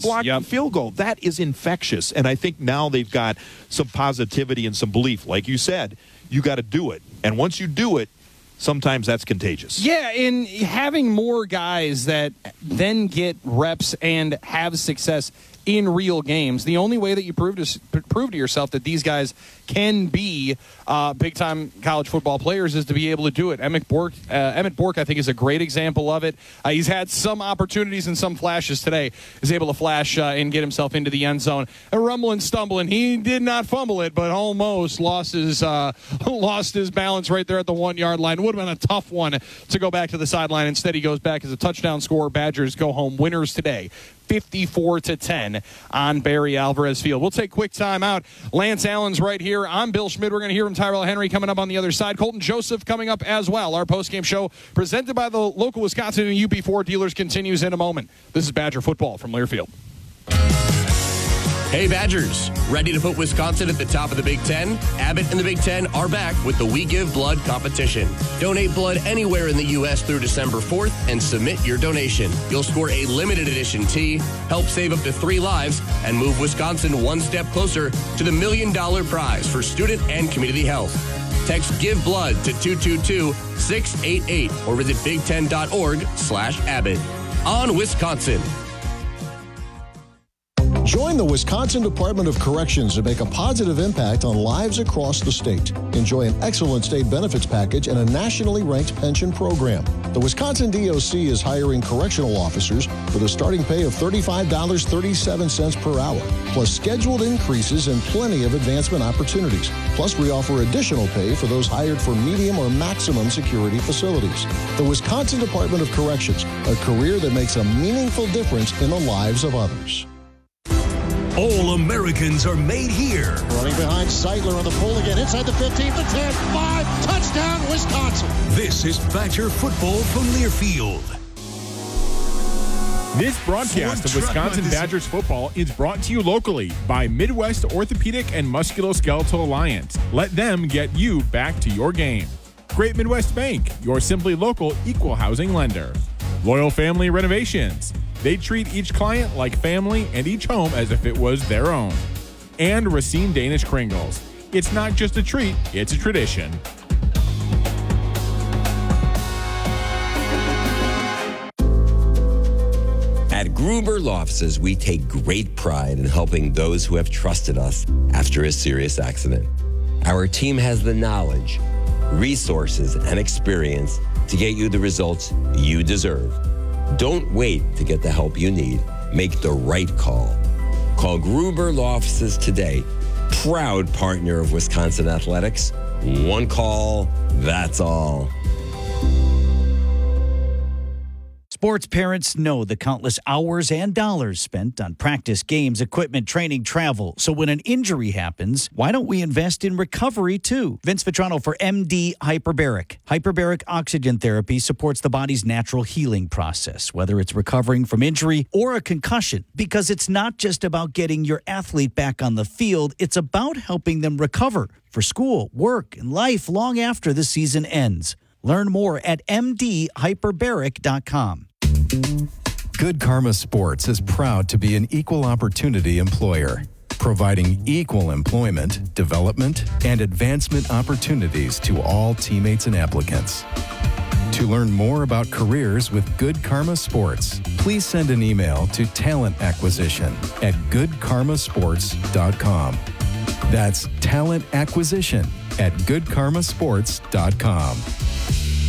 blocked field goal. That is infectious. And I think now they've got some positivity and some belief. Like you said, you got to do it. And once you do it, sometimes that's contagious. Yeah, and having more guys that then get reps and have success in real games, the only way that you prove to yourself that these guys can be big-time college football players is to be able to do it. Emmett Bork, I think, is a great example of it. He's had some opportunities and some flashes today. He's able to flash and get himself into the end zone. A rumbling, stumbling. He did not fumble it, but almost lost his balance right there at the 1-yard line. Would have been a tough one to go back to the sideline. Instead, he goes back as a touchdown scorer. Badgers go home winners today, 54-10 on Barry Alvarez Field. We'll take quick time out. Lance Allen's right here. I'm Bill Schmidt. We're going to hear from Tyrell Henry coming up on the other side. Colton Joseph coming up as well. Our postgame show presented by the local Wisconsin and UP4 dealers continues in a moment. This is Badger football from Learfield. Hey Badgers, ready to put Wisconsin at the top of the Big Ten? Abbott and the Big Ten are back with the We Give Blood competition. Donate blood anywhere in the U.S. through December 4th and submit your donation. You'll score a limited edition tee, help save up to 3 lives, and move Wisconsin one step closer to the $1 million prize for student and community health. Text Give Blood to 222-688 or visit big10.org/Abbott. On Wisconsin. Join the Wisconsin Department of Corrections to make a positive impact on lives across the state. Enjoy an excellent state benefits package and a nationally ranked pension program. The Wisconsin DOC is hiring correctional officers with a starting pay of $35.37 per hour, plus scheduled increases and plenty of advancement opportunities. Plus, we offer additional pay for those hired for medium or maximum security facilities. The Wisconsin Department of Corrections, a career that makes a meaningful difference in the lives of others. All Americans are made here. Running behind Seidler on the pull again. Inside the 15, the 10, 5. Touchdown, Wisconsin. This is Badger football from Learfield. This broadcast of Wisconsin Badgers football is brought to you locally by Midwest Orthopedic and Musculoskeletal Alliance. Let them get you back to your game. Great Midwest Bank, your simply local equal housing lender. Loyal Family Renovations. They treat each client like family and each home as if it was their own. And Racine Danish Kringles. It's not just a treat, it's a tradition. At Gruber Law Offices, we take great pride in helping those who have trusted us after a serious accident. Our team has the knowledge, resources, and experience to get you the results you deserve. Don't wait to get the help you need. Make the right call. Call Gruber Law Offices today. Proud partner of Wisconsin Athletics. One call, that's all. Sports parents know the countless hours and dollars spent on practice, games, equipment, training, travel. So when an injury happens, why don't we invest in recovery too? Vince Vitrano for MD Hyperbaric. Hyperbaric oxygen therapy supports the body's natural healing process, whether it's recovering from injury or a concussion, because it's not just about getting your athlete back on the field. It's about helping them recover for school, work, and life long after the season ends. Learn more at mdhyperbaric.com. Good Karma Sports is proud to be an equal opportunity employer, providing equal employment, development, and advancement opportunities to all teammates and applicants. To learn more about careers with Good Karma Sports, please send an email to talentacquisition@goodkarmasports.com. That's talentacquisition@goodkarmasports.com.